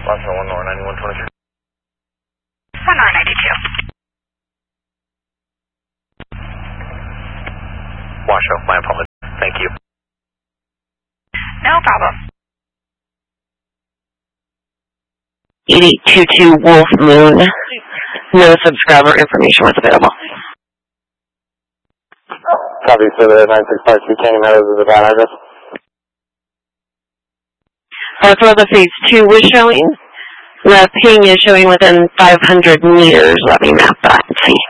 Washoe 1 North 9123. 1 North 92. Washoe, my apologies. Thank you. No problem. 8822 Wolf Moon. No subscriber information was available. Copy, so the 9652 Canyon Meadows is a bad address. That's where the phase 2 was showing. The ping is showing within 500 meters. Let me map that and see.